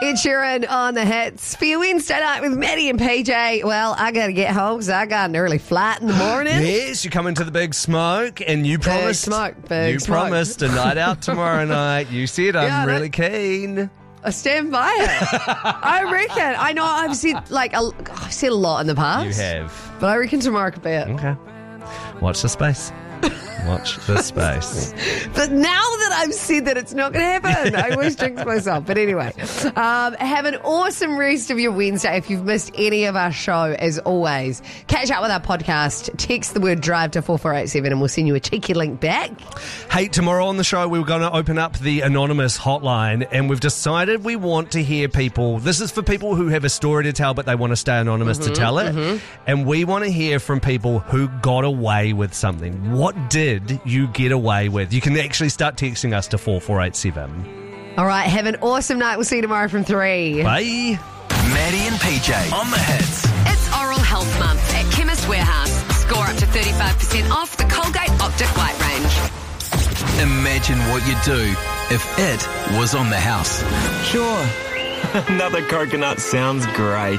Ed Sheeran on the hits for your Wednesday night with Maddie and PJ. Well, I got to get home because I got an early flight in the morning. Yes, you come into the Big Smoke and you promised. Big smoke. Promised a night out tomorrow night. You said I'm really keen. I stand by it. I reckon. I know I've said I've said a lot in the past. You have. But I reckon tomorrow could be it. Okay. Watch the space. Watch the space. But now that I've said that it's not going to happen, I always jinx myself. But anyway, have an awesome rest of your Wednesday. If you've missed any of our show, as always, catch up with our podcast. Text the word drive to 4487 and we'll send you a cheeky link back. Hey, tomorrow on the show, we're going to open up the anonymous hotline and we've decided we want to hear people. This is for people who have a story to tell, but they want to stay anonymous to tell it. And we want to hear from people who got away with something. What did you get away with? You can actually start texting us to 4487. All right, have an awesome night. We'll see you tomorrow from 3. Bye. Maddie and PJ on the hits. It's Oral Health Month at Chemist Warehouse. Score up to 35% off the Colgate Optic White range. Imagine what you'd do if it was on the house. Sure. Another coconut sounds great.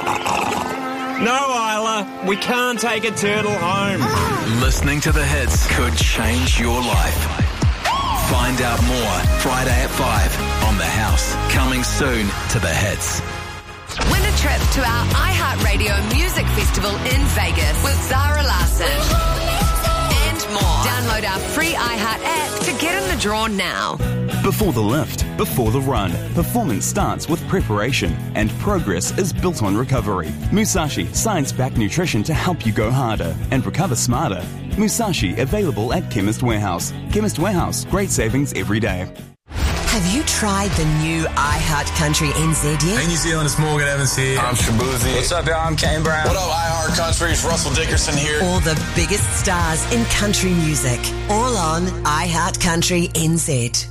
No, Isla, we can't take a turtle home. Listening to the hits could change your life. Find out more Friday at 5 on The House. Coming soon to the hits. Win a trip to our iHeartRadio Music Festival in Vegas with Zara Larsson. And more. Download our free iHeart app to get in the draw now. Before the lift, before the run, performance starts with preparation and progress is built on recovery. Musashi, science-backed nutrition to help you go harder and recover smarter. Musashi, available at Chemist Warehouse. Chemist Warehouse, great savings every day. Have you tried the new iHeart Country NZ yet? Hey New Zealand, it's Morgan Evans here. I'm Shabuzi. What's up, y'all? I'm Kane Brown. What up, iHeart Country? It's Russell Dickerson here. All the biggest stars in country music. All on iHeart Country NZ.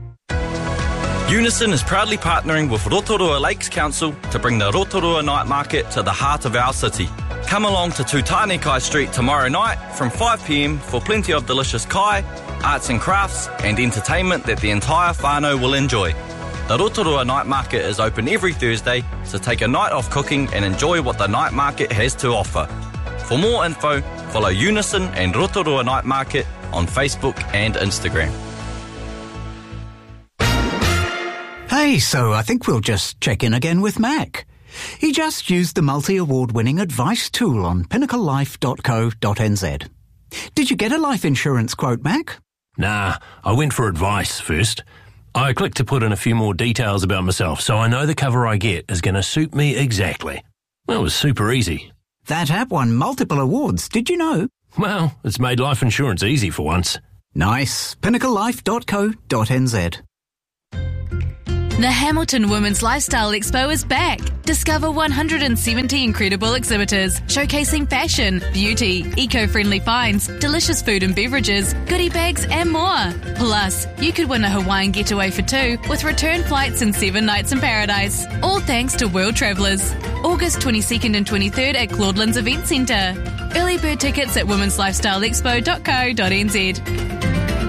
Unison is proudly partnering with Rotorua Lakes Council to bring the Rotorua Night Market to the heart of our city. Come along to Tutani Kai Street tomorrow night from 5 p.m. for plenty of delicious kai, arts and crafts and entertainment that the entire whānau will enjoy. The Rotorua Night Market is open every Thursday, so take a night off cooking and enjoy what the night market has to offer. For more info, follow Unison and Rotorua Night Market on Facebook and Instagram. Hey, so I think we'll just check in again with Mac. He just used the multi-award-winning advice tool on pinnaclelife.co.nz. Did you get a life insurance quote, Mac? Nah, I went for advice first. I clicked to put in a few more details about myself so I know the cover I get is going to suit me exactly. Well, it was super easy. That app won multiple awards, did you know? Well, it's made life insurance easy for once. Nice. pinnaclelife.co.nz. The Hamilton Women's Lifestyle Expo is back. Discover 170 incredible exhibitors showcasing fashion, beauty, eco-friendly finds, delicious food and beverages, goodie bags and more. Plus, you could win a Hawaiian getaway for 2 with return flights and 7 nights in paradise. All thanks to World Travellers. August 22nd and 23rd at Claudelands Event Centre. Early bird tickets at womenslifestyleexpo.co.nz.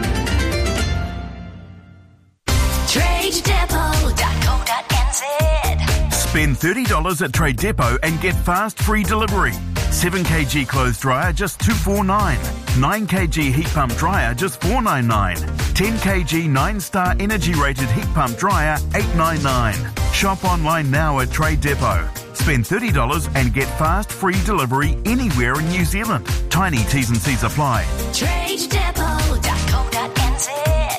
TradeDepot.co.nz. Spend $30 at Trade Depot and get fast free delivery. 7kg clothes dryer just $249. 9kg heat pump dryer just $499. 10kg 9-star energy rated heat pump dryer $899. Shop online now at Trade Depot. Spend $30 and get fast free delivery anywhere in New Zealand. Tiny T's and C's apply. TradeDepot.co.nz.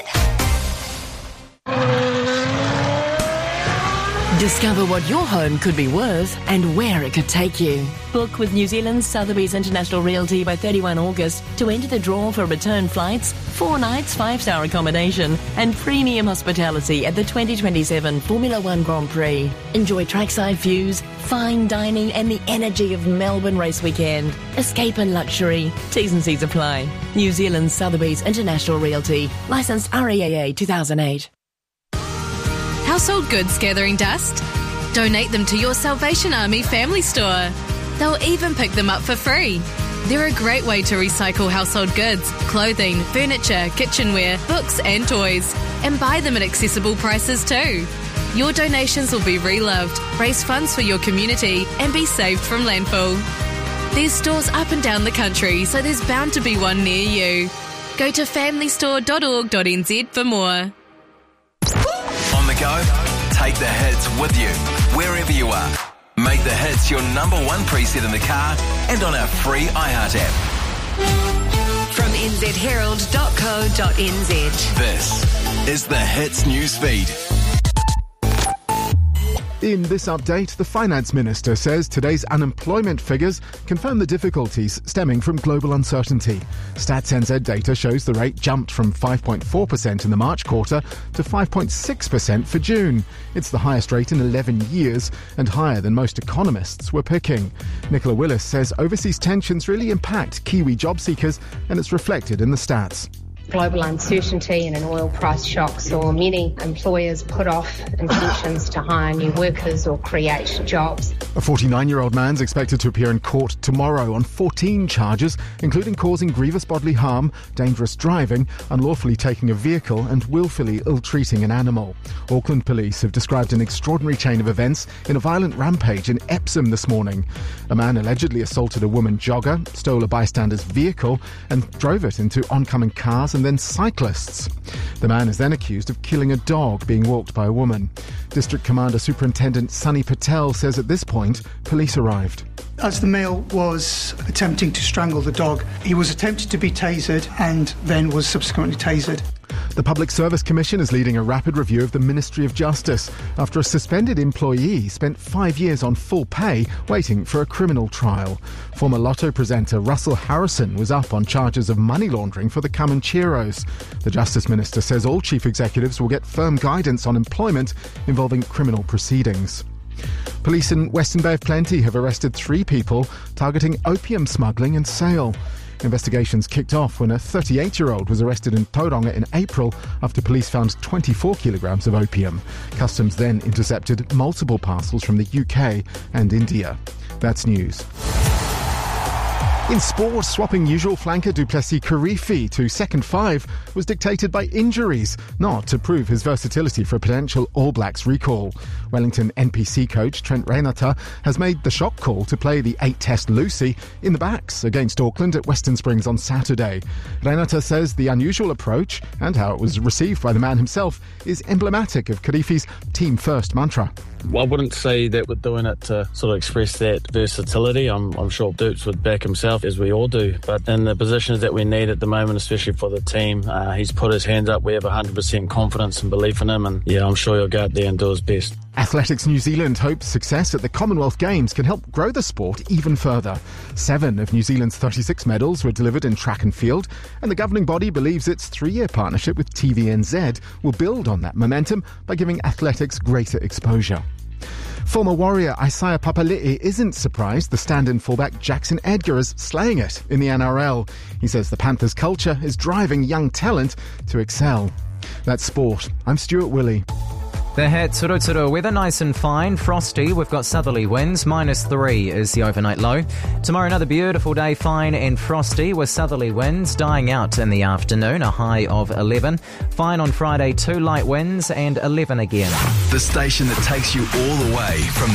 Discover what your home could be worth and where it could take you. Book with New Zealand's Sotheby's International Realty by 31 August to enter the draw for return flights, 4 nights, 5-star accommodation and premium hospitality at the 2027 Formula One Grand Prix. Enjoy trackside views, fine dining and the energy of Melbourne Race Weekend. Escape in luxury. T's and C's apply. New Zealand's Sotheby's International Realty. Licensed REAA 2008. Household goods gathering dust? Donate them to your Salvation Army family store. They'll even pick them up for free. They're a great way to recycle household goods, clothing, furniture, kitchenware, books and toys, and buy them at accessible prices too. Your donations will be reloved, raise funds for your community, and be saved from landfill. There's stores up and down the country, so there's bound to be one near you. Go to familystore.org.nz for more. On the go? Take the hits with you, wherever you are. Make the hits your number one preset in the car and on our free iHeart app. From nzherald.co.nz. This is the Hits News Feed. In this update, the Finance Minister says today's unemployment figures confirm the difficulties stemming from global uncertainty. Stats NZ data shows the rate jumped from 5.4% in the March quarter to 5.6% for June. It's the highest rate in 11 years and higher than most economists were picking. Nicola Willis says overseas tensions really impact Kiwi job seekers, and it's reflected in the stats. Global uncertainty and an oil price shock saw many employers put off intentions to hire new workers or create jobs. A 49-year-old man's expected to appear in court tomorrow on 14 charges, including causing grievous bodily harm, dangerous driving, unlawfully taking a vehicle and willfully ill-treating an animal. Auckland police have described an extraordinary chain of events in a violent rampage in Epsom this morning. A man allegedly assaulted a woman jogger, stole a bystander's vehicle and drove it into oncoming cars and then cyclists. The man is then accused of killing a dog being walked by a woman. District Commander Superintendent Sunny Patel says at this point, police arrived. As the male was attempting to strangle the dog, he was attempted to be tasered and then was subsequently tasered. The Public Service Commission is leading a rapid review of the Ministry of Justice after a suspended employee spent 5 years on full pay waiting for a criminal trial. Former Lotto presenter Russell Harrison was up on charges of money laundering for the Comancheros. The Justice Minister says all chief executives will get firm guidance on employment involving criminal proceedings. Police in Western Bay of Plenty have arrested 3 people targeting opium smuggling and sale. Investigations kicked off when a 38-year-old was arrested in Tauranga in April after police found 24 kilograms of opium. Customs then intercepted multiple parcels from the UK and India. That's news. In sport, swapping usual flanker Du Plessis-Kirifi to second five was dictated by injuries, not to prove his versatility for a potential All Blacks recall. Wellington NPC coach Trent Renata has made the shock call to play the 8-test Lucy in the backs against Auckland at Western Springs on Saturday. Renata says the unusual approach, and how it was received by the man himself, is emblematic of Kirifi's team-first mantra. I wouldn't say that we're doing it to sort of express that versatility. I'm sure Dukes would back himself, as we all do. But in the positions that we need at the moment, especially for the team, he's put his hands up. We have 100% confidence and belief in him. And yeah, I'm sure he'll go out there and do his best. Athletics New Zealand hopes success at the Commonwealth Games can help grow the sport even further. 7 of New Zealand's 36 medals were delivered in track and field, and the governing body believes its 3-year partnership with TVNZ will build on that momentum by giving athletics greater exposure. Former Warrior Isaiah Papali'i isn't surprised the stand-in fullback Jackson Edgar is slaying it in the NRL. He says the Panthers' culture is driving young talent to excel. That's sport. I'm Stuart Willey. The Hits, Turuturu weather, nice and fine, frosty. We've got southerly winds, -3 is the overnight low. Tomorrow another beautiful day, fine and frosty with southerly winds dying out in the afternoon, a high of 11. Fine on Friday, 2 light winds and 11 again. The station that takes you all the way from